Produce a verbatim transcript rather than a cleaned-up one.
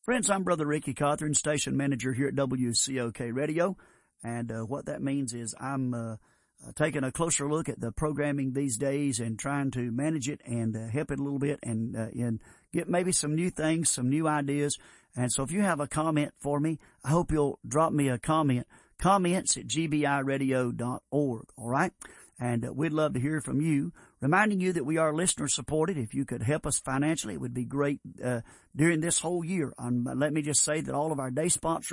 Friends, I'm Brother Ricky Cawthorn, station manager here at W C O K Radio, and uh, what that means is I'm uh, uh, taking a closer look at the programming these days and trying to manage it and uh, help it a little bit and, uh, and get maybe some new things, some new ideas. And so if you have a comment for me, I hope you'll drop me a comment, comments at g b i radio dot org, all right? And uh, we'd love to hear from you. Reminding you that we are listener supported. If you could help us financially, it would be great uh, during this whole year. Um, let me just say that all of our day sponsors